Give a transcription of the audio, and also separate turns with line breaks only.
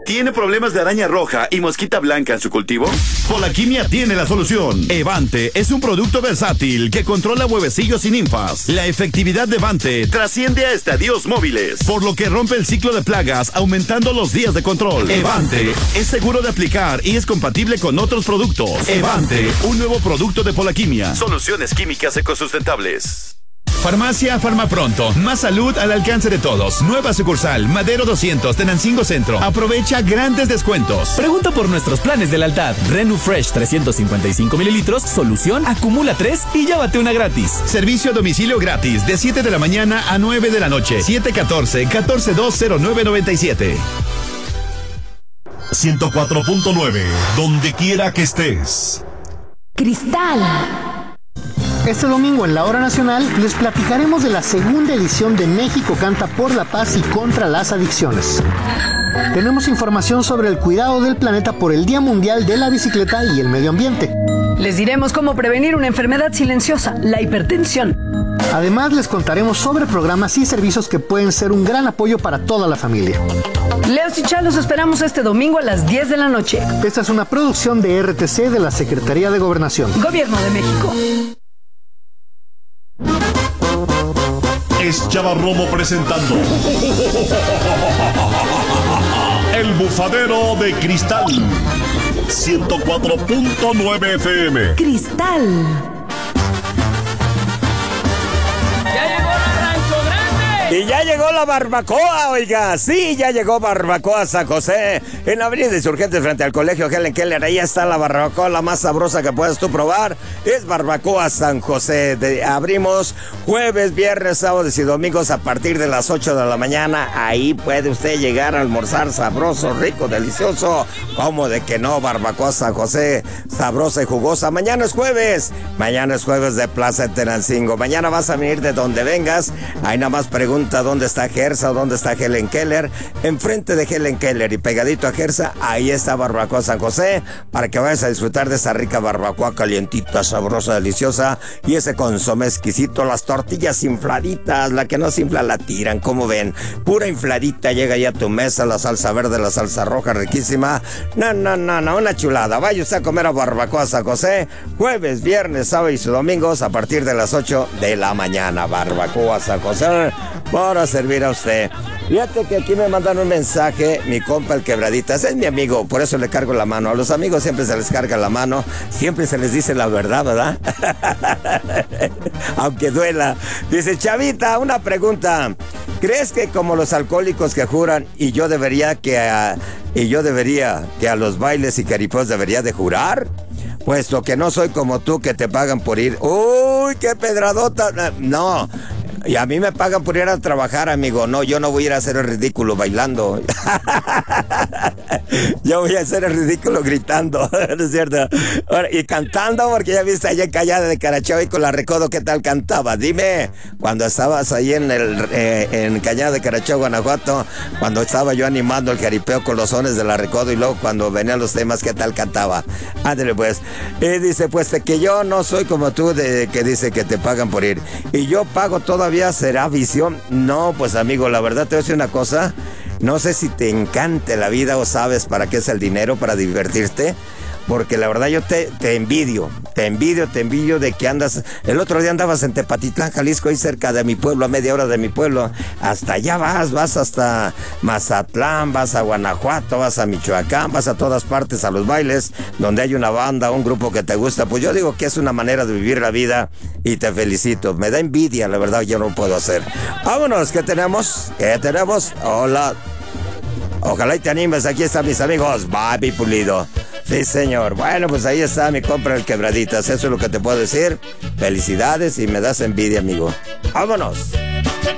¿Tiene problemas de araña roja y mosquita blanca en su cultivo? Polaquimia tiene la solución. Evante es un producto versátil que controla huevecillos y ninfas. La efectividad de Evante trasciende a estadios móviles, por lo que rompe el ciclo de plagas, aumentando los días de control. Evante es seguro de aplicar y es compatible con otros productos. Evante, un nuevo producto de Polaquimia. Soluciones químicas ecosustentables.
Farmacia Farmapronto, más salud al alcance de todos. Nueva sucursal, Madero 200, Tenancingo Centro. Aprovecha grandes descuentos.
Pregunta por nuestros planes de lealtad. Renu Fresh 355 mililitros, solución, acumula 3 y llévate una gratis.
Servicio a domicilio gratis, de 7 de la mañana a 9 de la noche. 714-1420997.
104.9, donde quiera que estés.
Cristal.
Este domingo en la Hora Nacional les platicaremos de la segunda edición de México Canta por la Paz y contra las Adicciones. Tenemos información sobre el cuidado del planeta por el Día Mundial de la Bicicleta y el Medio Ambiente.
Les diremos cómo prevenir una enfermedad silenciosa, la hipertensión.
Además, les contaremos sobre programas y servicios que pueden ser un gran apoyo para toda la familia.
Leos y Chá, los esperamos este domingo a las 10 de la noche.
Esta es una producción de RTC de la Secretaría de Gobernación.
Gobierno de México.
Es Chava Romo presentando El Bufadero de Cristal. 104.9 FM.
Cristal.
Y ya llegó la barbacoa, oiga, sí, ya llegó Barbacoa San José, en Avenida Insurgentes frente al Colegio Helen Keller. Ahí está la barbacoa, la más sabrosa que puedas tú probar, es Barbacoa San José. Abrimos jueves, viernes, sábados y domingos a partir de las 8 de la mañana. Ahí puede usted llegar a almorzar sabroso, rico, delicioso. ¿Cómo de que no? Barbacoa San José, sabrosa y jugosa. Mañana es jueves de Plaza de Tenancingo. Mañana vas a venir de donde vengas, ahí nada más pregunta dónde está Gersa o dónde está Helen Keller. Enfrente de Helen Keller y pegadito a Gersa, ahí está Barbacoa San José, para que vayas a disfrutar de esa rica barbacoa calientita, sabrosa, deliciosa, y ese consomé exquisito, las tortillas infladitas, la que no se infla la tiran, como ven, pura infladita, llega ya a tu mesa, la salsa verde, la salsa roja, riquísima. No, una chulada. Vaya usted a comer a Barbacoa San José, jueves, viernes, sábado y domingos a partir de las 8 de la mañana. Barbacoa San José, para servir a usted. Fíjate que aquí me mandan un mensaje, mi compa el Quebraditas, es mi amigo, por eso le cargo la mano. A los amigos siempre se les carga la mano, siempre se les dice la verdad, ¿verdad? Aunque duela. Dice, Chavita, una pregunta. ¿Crees que como los alcohólicos que juran y yo debería que a los bailes y caripeos debería de jurar? Puesto que no soy como tú, que te pagan por ir. ¡Uy, qué pedradota! No. Y a mí me pagan por ir a trabajar, amigo. No, yo no voy a ir a hacer el ridículo bailando. Yo voy a hacer el ridículo gritando, ¿no es cierto? Y cantando, porque ya viste allá en Cañada de Carachao y con la Recodo, ¿qué tal cantaba? Dime, cuando estabas ahí en Cañada de Carachao, Guanajuato, cuando estaba yo animando el jaripeo con los sones de la Recodo y luego cuando venían los temas, ¿qué tal cantaba? Ándale pues. Dice, pues que yo no soy como tú, que dice que te pagan por ir. Y yo pago todavía, ¿será visión? No, pues amigo, la verdad te voy a decir una cosa. No sé si te encante la vida o sabes para qué es el dinero, para divertirte. Porque la verdad yo te envidio de que andas. El otro día andabas en Tepatitlán, Jalisco, ahí cerca de mi pueblo, a media hora de mi pueblo. Hasta allá vas hasta Mazatlán, vas a Guanajuato, vas a Michoacán, vas a todas partes a los bailes, donde hay una banda, un grupo que te gusta. Pues yo digo que es una manera de vivir la vida y te felicito. Me da envidia, la verdad, yo no lo puedo hacer. Vámonos, ¿qué tenemos? Hola. Ojalá y te animes, aquí están mis amigos, Babi Pulido. Sí, señor. Bueno, pues ahí está mi compra el Quebraditas. Eso es lo que te puedo decir. Felicidades y me das envidia, amigo. ¡Vámonos!